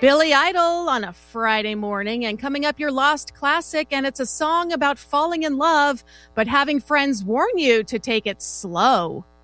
Billy Idol on a Friday morning, and coming up, your lost classic, and it's a song about falling in love, but having friends warn you to take it slow.